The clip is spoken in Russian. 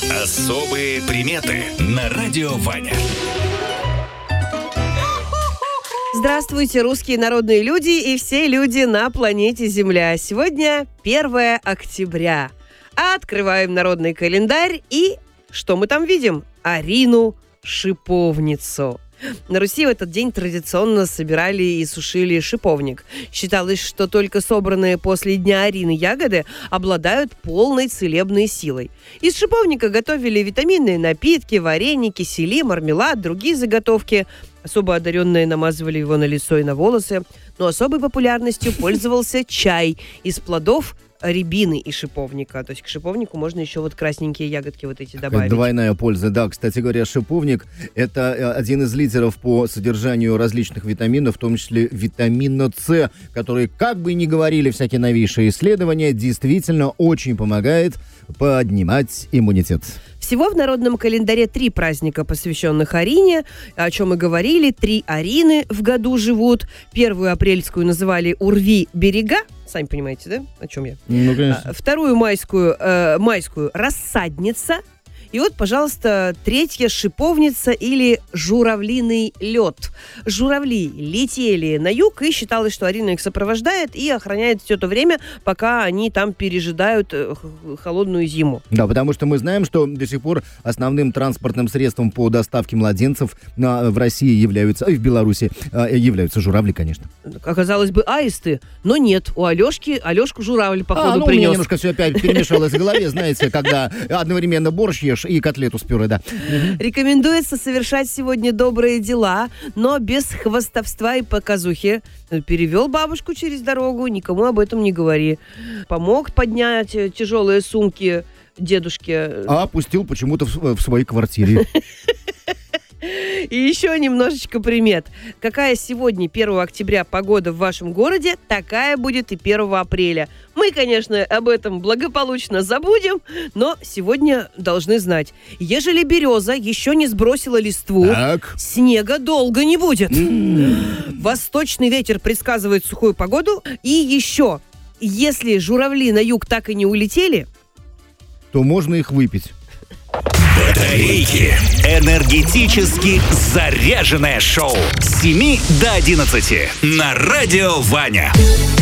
Особые приметы на радио Ваня. Здравствуйте, русские народные люди и все люди на планете Земля. Сегодня 1 октября. Открываем народный календарь и что мы там видим? Арину Шиповницу. На Руси в этот день традиционно собирали и сушили шиповник. Считалось, что только собранные после Дня Арины ягоды обладают полной целебной силой. Из шиповника готовили витаминные напитки, вареники, сели, мармелад, другие заготовки. Особо одаренные намазывали его на лицо и на волосы. Но особой популярностью пользовался чай из плодов рябины и шиповника. То есть к шиповнику можно еще вот красненькие ягодки вот эти добавить. Двойная польза, да. Кстати говоря, шиповник – это один из лидеров по содержанию различных витаминов, в том числе витамина С, который, как бы ни говорили всякие новейшие исследования, действительно очень помогает поднимать иммунитет. Всего в народном календаре 3 праздника, посвященных Арине, о чем мы говорили. 3 Арины в году живут. 1 апрельскую называли «Урви берега». Сами понимаете, да, о чем я? Ну, конечно. 2 майскую «Рассадница». И вот, пожалуйста, 3 шиповница или журавлиный лед. Журавли летели на юг, и считалось, что Арина их сопровождает и охраняет все то время, пока они там пережидают холодную зиму. Да, потому что мы знаем, что до сих пор основным транспортным средством по доставке младенцев в России являются, и в Беларуси являются журавли, конечно. Оказалось бы, аисты, но нет. У Алешку журавль, походу, у принес. меня немножко все опять перемешалось в голове, знаете, когда одновременно борщ ешь и котлету с пюре, да. Рекомендуется совершать сегодня добрые дела, но без хвастовства и показухи. Перевел бабушку через дорогу, никому об этом не говори. Помог поднять тяжелые сумки дедушке. А опустил почему-то в своей квартире. И еще немножечко примет. Какая сегодня, 1 октября, погода в вашем городе, такая будет и 1 апреля. Мы, конечно, об этом благополучно забудем, но сегодня должны знать. Ежели береза еще не сбросила листву, Так. снега долго не будет. Восточный ветер предсказывает сухую погоду. И еще, если журавли на юг так и не улетели, то можно их выпить. Батарейки. Энергетически заряженное шоу с 7 до 11 на радио Ваня.